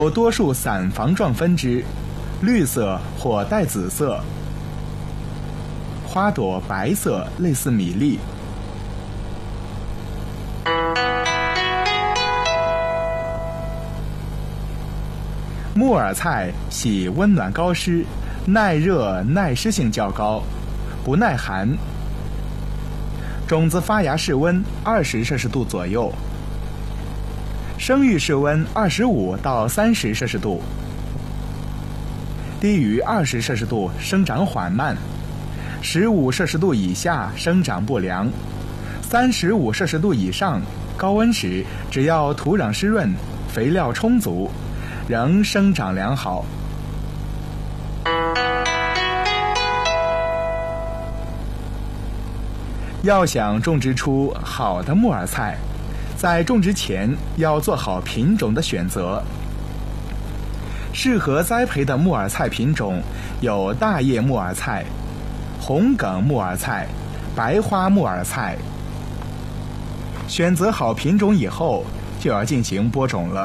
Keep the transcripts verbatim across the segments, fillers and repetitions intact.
有多数散房状分支，绿色或带紫色，花朵白色，类似米粒。木耳菜喜温暖高湿，耐热耐湿性较高，不耐寒。种子发芽室温二十摄氏度左右，生育室温二十五到三十摄氏度。低于二十摄氏度生长缓慢，十五摄氏度以下生长不良，三十五摄氏度以上高温时，只要土壤湿润，肥料充足，仍生长良好。要想种植出好的木耳菜，在种植前要做好品种的选择。适合栽培的木耳菜品种有大叶木耳菜、红梗木耳菜、白花木耳菜。选择好品种以后，就要进行播种了。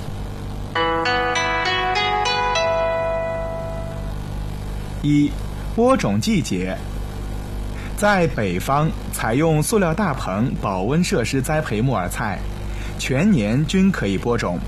一、播种季节。在北方，采用塑料大棚保温设施栽培木耳菜，全年均可以播种。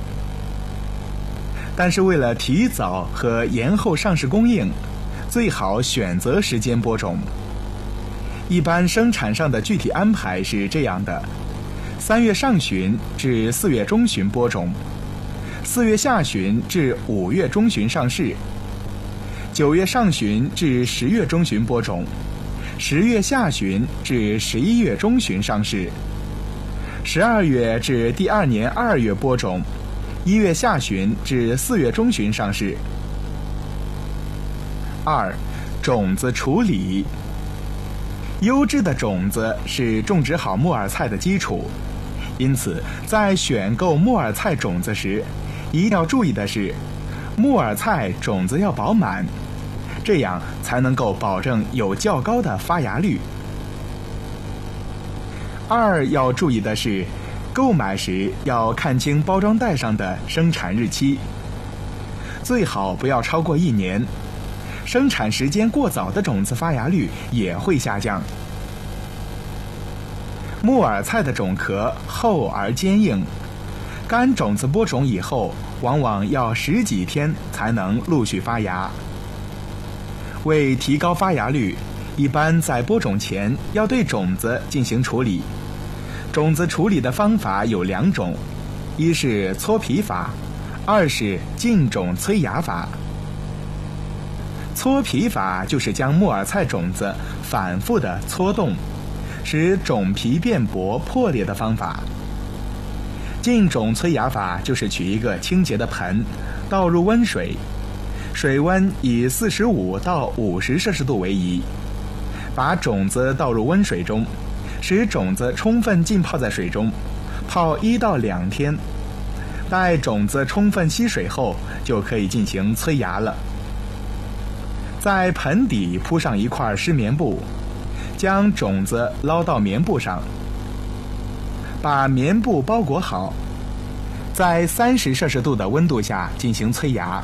但是为了提早和延后上市供应，最好选择时间播种。一般生产上的具体安排是这样的：三月上旬至四月中旬播种，四月下旬至五月中旬上市，九月上旬至十月中旬播种，十月下旬至十一月中旬上市，十二月至第二年二月播种，一月下旬至四月中旬上市。二、种子处理。优质的种子是种植好木耳菜的基础，因此在选购木耳菜种子时，一定要注意的是，木耳菜种子要饱满，这样才能够保证有较高的发芽率。二要注意的是，购买时要看清包装袋上的生产日期，最好不要超过一年。生产时间过早的种子发芽率也会下降。木耳菜的种壳厚而坚硬，干种子播种以后，往往要十几天才能陆续发芽。为提高发芽率，一般在播种前要对种子进行处理。种子处理的方法有两种，一是搓皮法，二是浸种催芽法。搓皮法就是将木耳菜种子反复地搓动，使种皮变薄破裂的方法。浸种催芽法就是取一个清洁的盆，倒入温水，水温以四十五到五十摄氏度为宜，把种子倒入温水中，使种子充分浸泡在水中，泡一到两天。待种子充分吸水后，就可以进行催芽了。在盆底铺上一块湿棉布，将种子捞到棉布上，把棉布包裹好，在三十摄氏度的温度下进行催芽。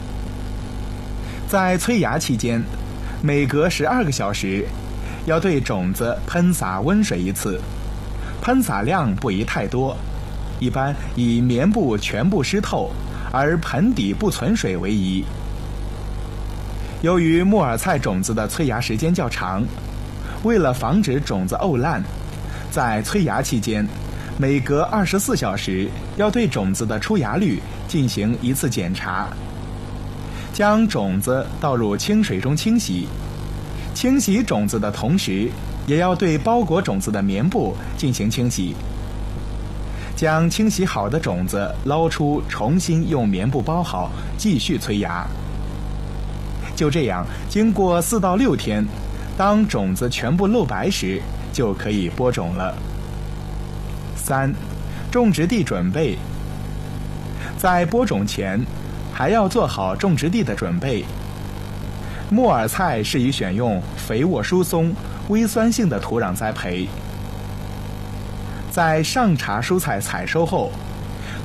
在催芽期间，每隔十二个小时要对种子喷洒温水一次，喷洒量不宜太多，一般以棉布全部湿透而盆底不存水为宜。由于木耳菜种子的催芽时间较长，为了防止种子沤烂，在催芽期间，每隔二十四小时要对种子的出芽率进行一次检查。将种子倒入清水中清洗，清洗种子的同时，也要对包裹种子的棉布进行清洗。将清洗好的种子捞出，重新用棉布包好，继续催芽。就这样，经过四到六天，当种子全部露白时，就可以播种了。三、种植地准备。在播种前，还要做好种植地的准备。木耳菜适宜选用肥沃疏松、微酸性的土壤栽培。在上茬蔬菜采收后，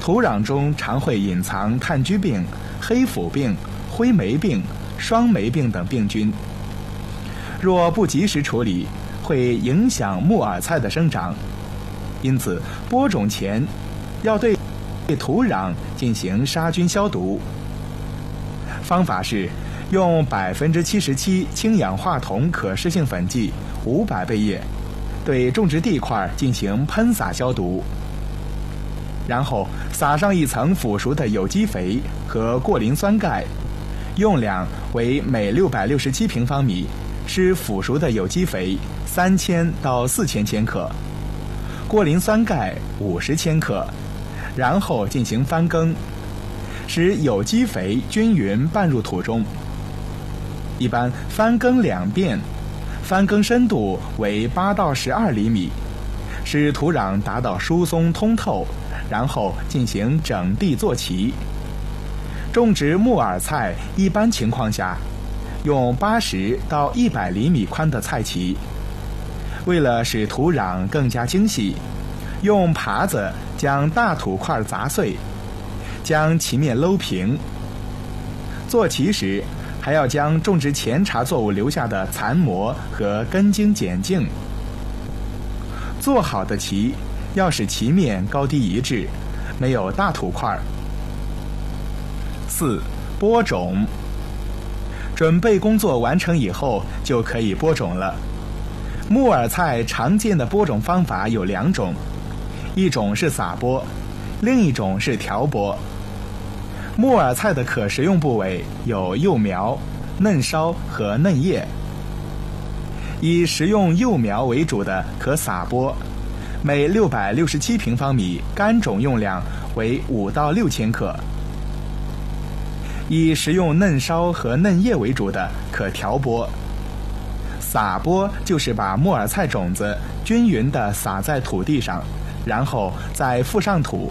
土壤中常会隐藏炭疽病、黑腐病、灰霉病、双霉病等病菌，若不及时处理，会影响木耳菜的生长。因此，播种前要对土壤进行杀菌消毒。方法是用百分之七十七氢氧化铜可湿性粉剂五百倍液对种植地块进行喷洒消毒，然后撒上一层腐熟的有机肥和过磷酸钙，用量为每六百六十七平方米施腐熟的有机肥三千到四千千克，过磷酸钙五十千克，然后进行翻耕，使有机肥均匀拌入土中。一般翻耕两遍，翻耕深度为八到十二厘米，使土壤达到疏松通透，然后进行整地做畦。种植木耳菜一般情况下，用八十到一百厘米宽的菜畦。为了使土壤更加精细，用耙子将大土块砸碎，将畦面搂平。做畦时，还要将种植前茬作物留下的残膜和根茎剪净。做好的畦要使畦面高低一致，没有大土块。四、播种。准备工作完成以后，就可以播种了。木耳菜常见的播种方法有两种，一种是撒播，另一种是调播。木耳菜的可食用部位有幼苗、嫩梢和嫩叶。以食用幼苗为主的可撒播，每六百六十七平方米干种用量为五到六千克。以食用嫩梢和嫩叶为主的可调播。撒播就是把木耳菜种子均匀地撒在土地上，然后再覆上土。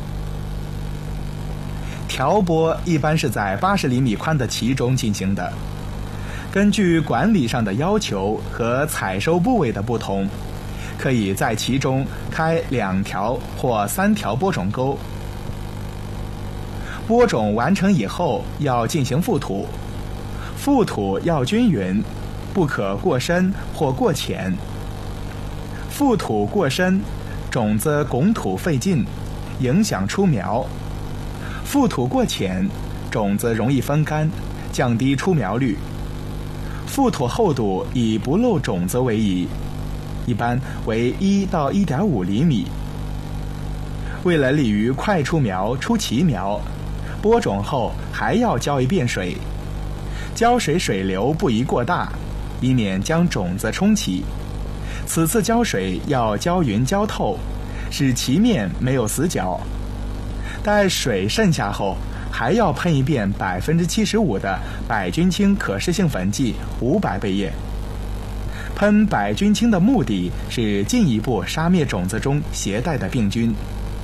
调播一般是在八十厘米宽的畦中进行的。根据管理上的要求和采收部位的不同，可以在畦中开两条或三条播种沟。播种完成以后要进行覆土，覆土要均匀，不可过深或过浅。覆土过深，种子拱土费劲，影响出苗；覆土过浅，种子容易风干，降低出苗率。覆土厚度以不漏种子为宜，一般为一到一点五厘米。为了利于快出苗、出奇苗，播种后还要浇一遍水，浇水水流不宜过大，以免将种子冲起。此次浇水要浇匀浇透，使畦面没有死角。待水渗下后，还要喷一遍百分之七十五的百菌清可湿性粉剂五百倍液。喷百菌清的目的是进一步杀灭种子中携带的病菌。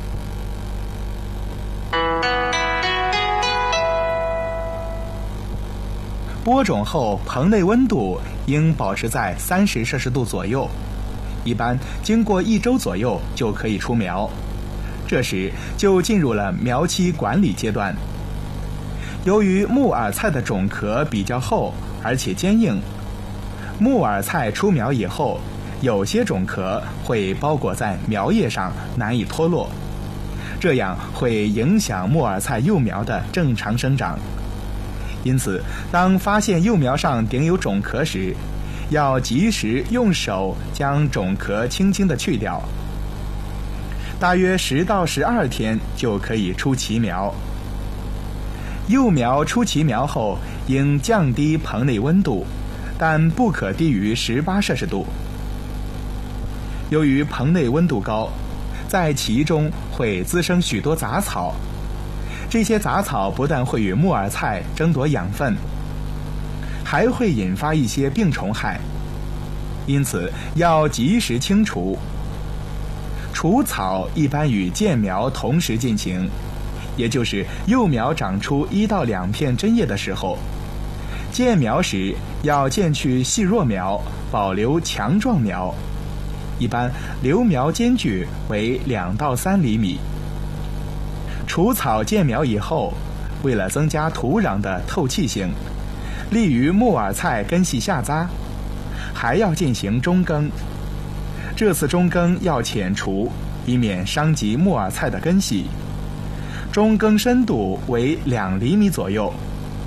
播种后，棚内温度应保持在三十摄氏度左右，一般经过一周左右就可以出苗。这时就进入了苗期管理阶段。由于木耳菜的种壳比较厚而且坚硬，木耳菜出苗以后，有些种壳会包裹在苗叶上，难以脱落，这样会影响木耳菜幼苗的正常生长。因此，当发现幼苗上顶有种壳时，要及时用手将种壳轻轻地去掉。大约十到十二天就可以出奇苗。幼苗出奇苗后，应降低棚内温度，但不可低于十八摄氏度。由于棚内温度高，在畦中会滋生许多杂草，这些杂草不但会与木耳菜争夺养分，还会引发一些病虫害，因此要及时清除。除草一般与间苗同时进行，也就是幼苗长出一到两片针叶的时候。间苗时要间去细弱苗，保留强壮苗，一般留苗间距为两到三厘米。 除草建苗以后，为了增加土壤的透气性，利于木耳菜根系下扎，还要进行中耕。这次中耕要浅除，以免伤及木耳菜的根系。中耕深度为两厘米左右。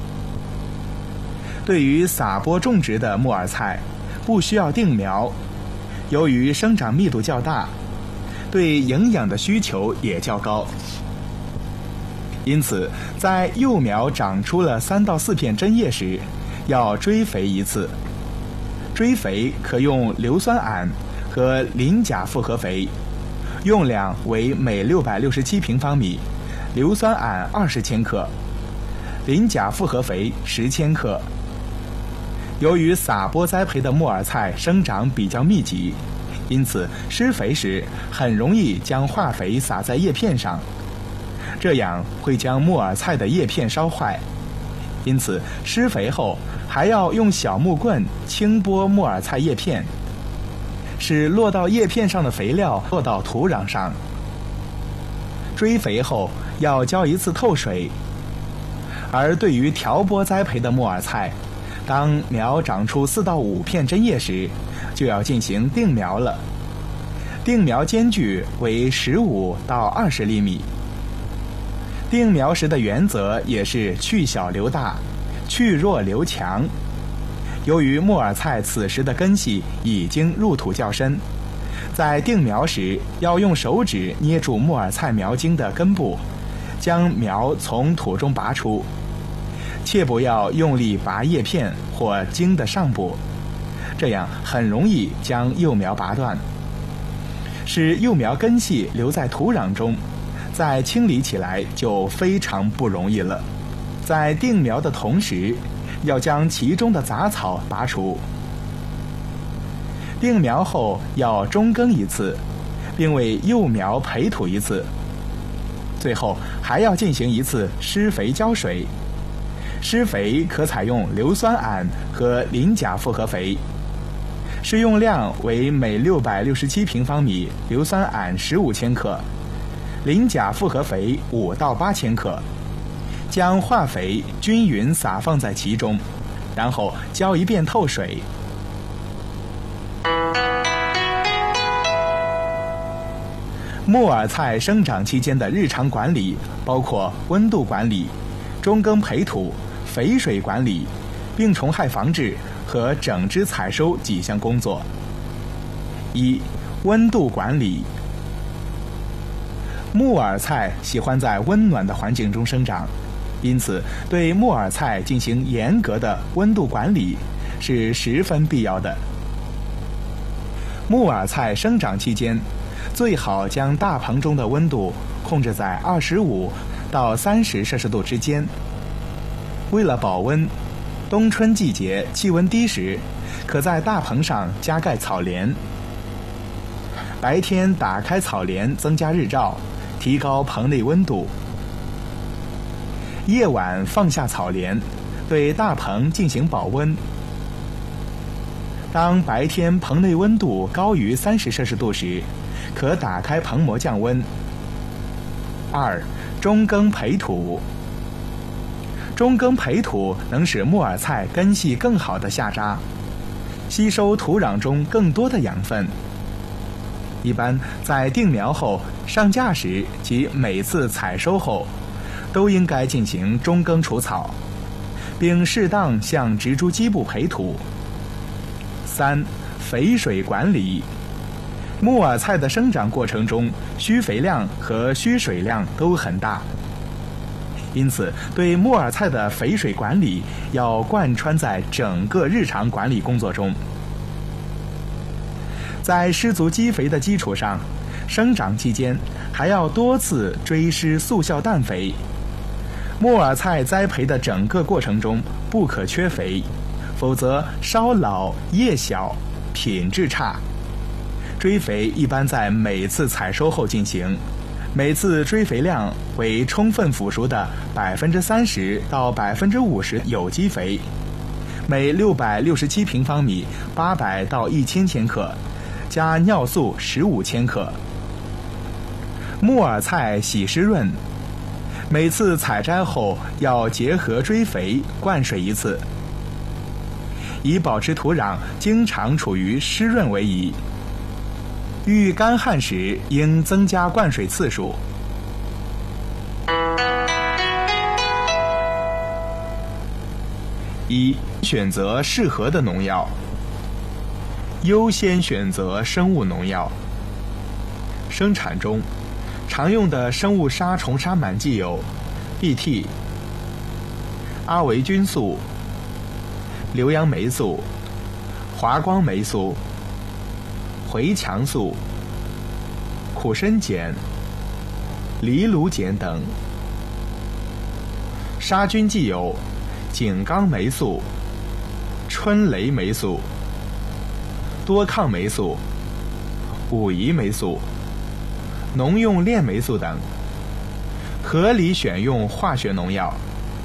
对于撒播种植的木耳菜，不需要定苗，由于生长密度较大，对营养的需求也较高，因此在幼苗长出了三到四片针叶时，要追肥一次。追肥可用硫酸铵和磷钾复合肥，用量为每六百六十七平方米，硫酸铵二十千克，磷钾复合肥十千克。由于撒播栽培的木耳菜生长比较密集，因此施肥时很容易将化肥撒在叶片上，这样会将木耳菜的叶片烧坏。因此施肥后还要用小木棍轻拨木耳菜叶片，使落到叶片上的肥料落到土壤上。追肥后要浇一次透水。而对于调播栽培的木耳菜，当苗长出四到五片针叶时，就要进行定苗了。定苗间距为十五到二十厘米。定苗时的原则也是去小留大，去弱留强。由于木耳菜此时的根系已经入土较深，在定苗时要用手指捏住木耳菜苗茎的根部，将苗从土中拔出，切不要用力拔叶片或茎的上部，这样很容易将幼苗拔断，使幼苗根系留在土壤中，再清理起来就非常不容易了。在定苗的同时，要将其中的杂草拔除。定苗后要中耕一次，并为幼苗培土一次，最后还要进行一次施肥浇水。施肥可采用硫酸铵和磷钾复合肥，施用量为每六百六十七平方米硫酸铵十五千克，磷钾复合肥五到八千克，将化肥均匀撒放在其中，然后浇一遍透水。木耳菜生长期间的日常管理包括温度管理、中耕培土、肥水管理、病虫害防治和整枝采收几项工作。一、温度管理。木耳菜喜欢在温暖的环境中生长，因此对木耳菜进行严格的温度管理是十分必要的。木耳菜生长期间，最好将大棚中的温度控制在二十五到三十摄氏度之间。为了保温，冬春季节气温低时，可在大棚上加盖草帘。白天打开草帘增加日照，提高棚内温度。夜晚放下草帘，对大棚进行保温。当白天棚内温度高于三十摄氏度时，可打开棚膜降温。二、中耕培土。中耕培土能使木耳菜根系更好的下扎，吸收土壤中更多的养分。一般在定苗后、上架时及每次采收后，都应该进行中耕除草，并适当向植株基部培土。三、肥水管理。木耳菜的生长过程中，需肥量和需水量都很大，因此对木耳菜的肥水管理要贯穿在整个日常管理工作中。在施足基肥的基础上，生长期间还要多次追施速效氮肥。木耳菜栽培的整个过程中不可缺肥，否则稍老叶小，品质差。追肥一般在每次采收后进行，每次追肥量为充分腐熟的百分之三十到百分之五十有机肥，每六百六十七平方米八百到一千千克，加尿素十五千克。木耳菜喜湿润， 每次采摘后要结合追肥灌水一次，以保持土壤经常处于湿润为宜。遇干旱时应增加灌水次数。一、选择适合的农药。优先选择生物农药。生产中常用的生物杀虫杀螨剂有 B T、阿维菌素、硫杨霉素、华光霉素、回强素、苦参碱、藜芦碱等。杀菌剂有井冈霉素、春雷霉素、多抗霉素、武夷霉素、农用链霉素等。合理选用化学农药。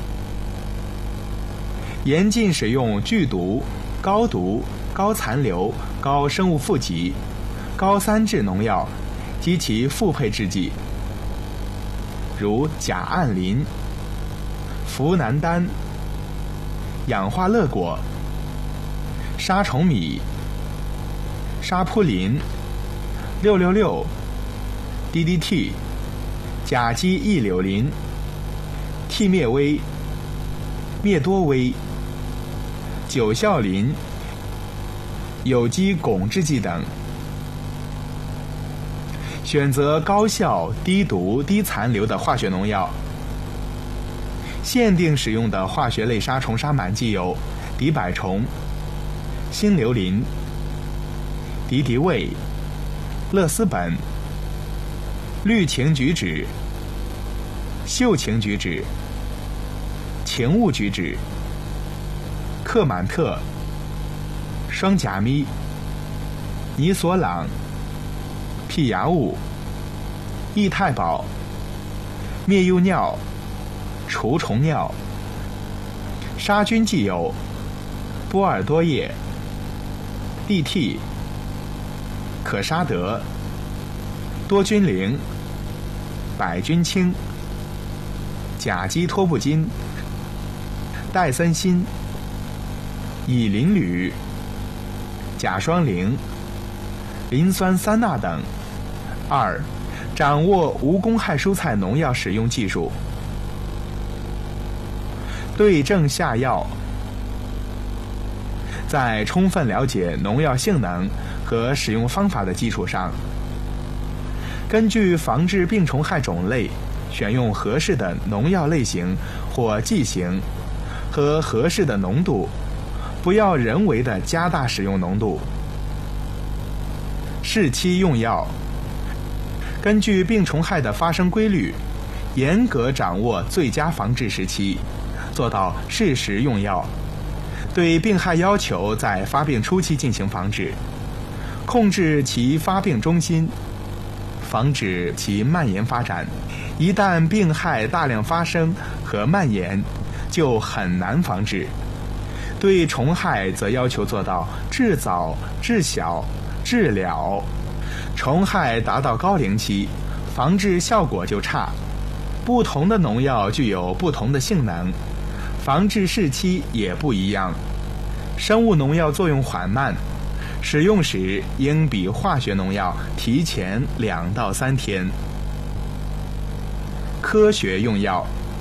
严禁使用剧毒、高毒、高残留、高生物负极、高三质农药及其复配制剂，如甲胺磷、呋喃丹、氧化乐果、杀虫米、沙扑林、六六六、D D T、甲基异柳林、替灭威、灭多威、九效林、有机汞制剂等。选择高效、低毒、低残留的化学农药。限定使用的化学类杀虫杀螨剂有敌百虫、新硫林、敌敌畏、乐斯本、氯氰菊酯、溴氰菊酯、氰雾菊酯、克满特、双甲咪、尼索朗、辟芽物、益太保、灭幼尿、除虫尿。杀菌剂有波尔多液、D T、可沙德、多菌灵、百菌清、甲基托布金、戴森辛、乙磷铝、甲双磷、磷酸三钠等。二、掌握无公害蔬菜农药使用技术。对症下药。在充分了解农药性能和使用方法的基础上，根据防治病虫害种类，选用合适的农药类型或剂型和合适的浓度，不要人为的加大使用浓度。适期用药。根据病虫害的发生规律，严格掌握最佳防治时期，做到适时用药。对病害要求在发病初期进行防治，控制其发病中心，防止其蔓延发展。一旦病害大量发生和蔓延，就很难防治。对虫害则要求做到治早、治小、治了。虫害达到高龄期，防治效果就差。不同的农药具有不同的性能，防治时期也不一样。生物农药作用缓慢，使用时应比化学农药提前两到三天。科学用药。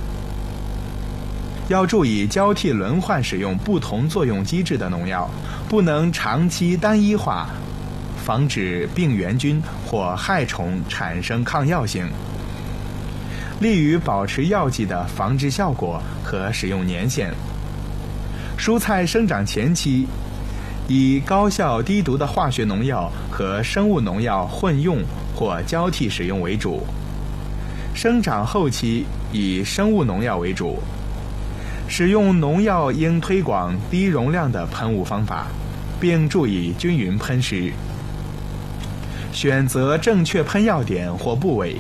要注意交替轮换使用不同作用机制的农药，不能长期单一化，防止病原菌或害虫产生抗药性，利于保持药剂的防治效果和使用年限。蔬菜生长前期，以高效低毒的化学农药和生物农药混用或交替使用为主；生长后期以生物农药为主。使用农药应推广低容量的喷雾方法，并注意均匀喷施。选择正确喷药点或部位。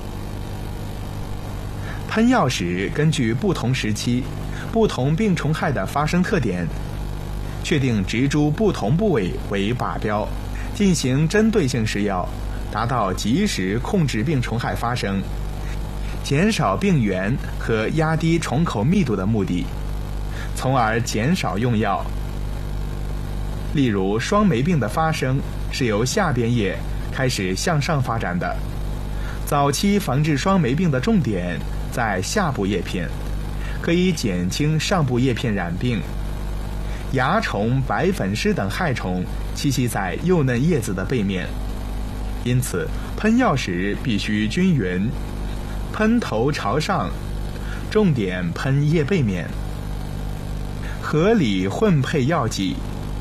喷药时，根据不同时期、不同病虫害的发生特点，确定植株不同部位为靶标，进行针对性施药，达到及时控制病虫害发生， 减少病原和压低虫口密度的目的，从而减少用药。例如，霜霉病的发生是由下边叶开始向上发展的，早期防治霜霉病的重点在下部叶片，可以减轻上部叶片染病。蚜虫、白粉虱等害虫栖息在幼嫩叶子的背面，因此喷药时必须均匀，喷头朝上，重点喷叶背面。合理混配药剂，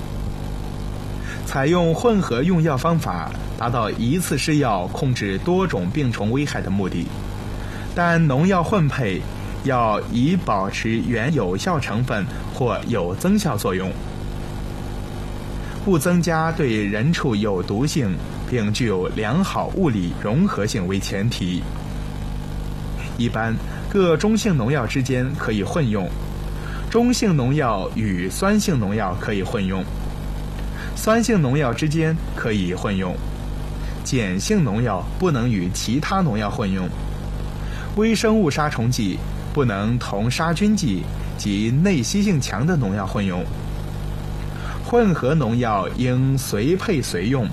采用混合用药方法，达到一次施药控制多种病虫危害的目的，但农药混配要以保持原有效成分或有增效作用，不增加对人畜有毒性并具有良好物理融合性为前提。一般各中性农药之间可以混用，中性农药与酸性农药可以混用，酸性农药之间可以混用，碱性农药不能与其他农药混用，微生物杀虫剂不能同杀菌剂及内吸性强的农药混用，混合农药应随配随用，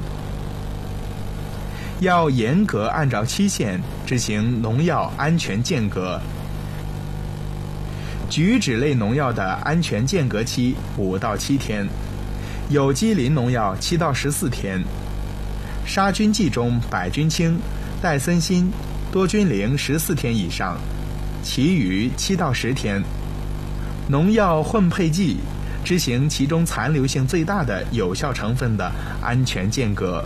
要严格按照期限执行农药安全间隔。菊酯类农药的安全间隔期五到七天，有机磷农药七到十四天，杀菌剂中百菌清、戴森辛、多菌灵十四天以上，其余七到十天。农药混配剂执行其中残留性最大的有效成分的安全间隔。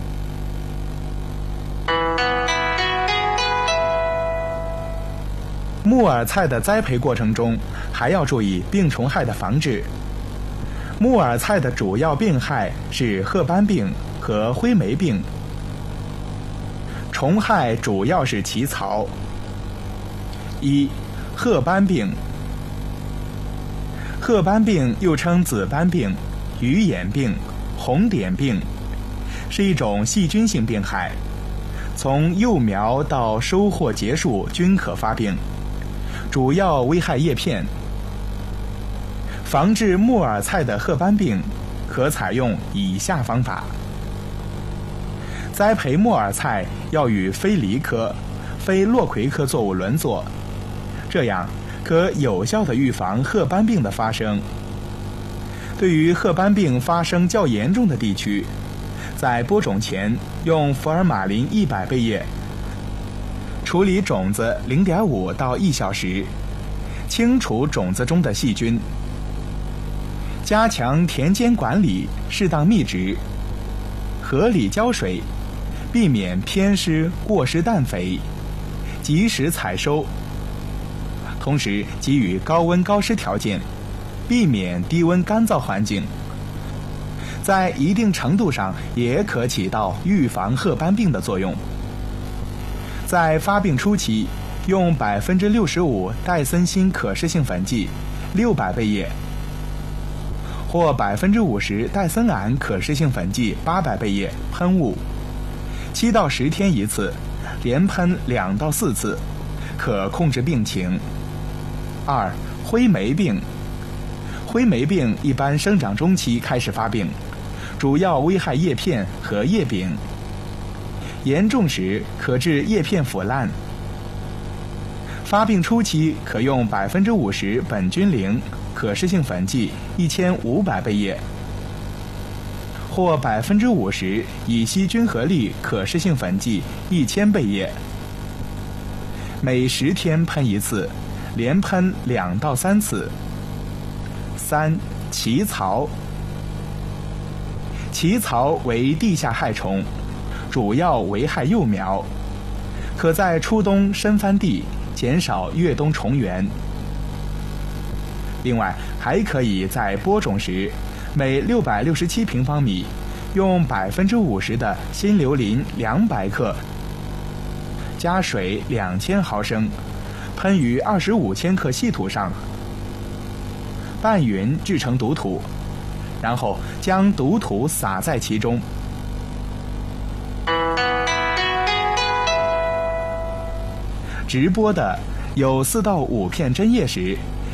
木耳菜的栽培过程中，还要注意病虫害的防治。木耳菜的主要病害是褐斑病和灰霉病，虫害主要是起草。一、褐斑病。褐斑病又称紫斑病、鱼眼病、红点病，是一种细菌性病害，从幼苗到收获结束均可发病，主要危害叶片。防治木耳菜的褐斑病，可采用以下方法：栽培木耳菜要与非梨科、非落葵科作物轮作，这样可有效地预防褐斑病的发生。对于褐斑病发生较严重的地区，在播种前用福尔马林一百倍液处理种子 零点五到一小时，清除种子中的细菌，加强田间管理，适当密植，合理浇水，避免偏施过施氮肥，及时采收，同时给予高温高湿条件，避免低温干燥环境，在一定程度上也可起到预防褐斑病的作用。在发病初期，用百分之六十五戴森辛可施性粉剂六百倍液，或百分之五十戴森胺可施性粉剂八百倍液喷雾，七到十天一次，连喷两到四次，可控制病情。二、灰霉病。灰霉病一般生长中期开始发病，主要危害叶片和叶柄，严重时可致叶片腐烂。发病初期可用百分之五十苯菌灵可施性粉剂一千五百倍液，或百分之五十乙烯菌合力可施性粉剂一千倍液，每十天喷一次，连喷两到三次。三、奇草。奇草为地下害虫，主要危害幼苗，可在初冬深翻地，减少越冬虫源。另外，还可以在播种时，每六百六十七平方米用百分之五十的新硫磷两百克，加水两千毫升，喷于二十五千克细土上，拌匀制成毒土，然后将毒土撒在其中。 直播的有四到五片针叶时，